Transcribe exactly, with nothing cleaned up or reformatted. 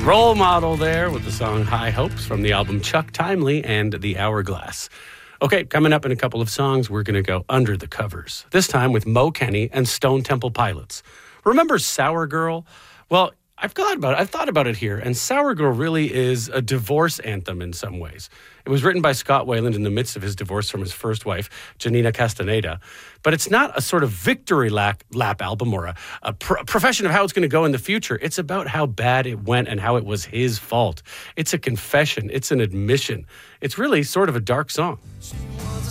Role Model there with the song High Hopes from the album Chuck Timely and The Hourglass. Okay, coming up in a couple of songs, we're going to go under the covers. This time with Mo Kenny and Stone Temple Pilots. Remember Sour Girl? Well, I've thought about it. I've thought about it here, and Sour Girl really is a divorce anthem in some ways. It was written by Scott Weiland in the midst of his divorce from his first wife, Janina Castaneda. But it's not a sort of victory lap, lap album or a, a pro- profession of how it's going to go in the future. It's about how bad it went and how it was his fault. It's a confession. It's an admission. It's really sort of a dark song. She was a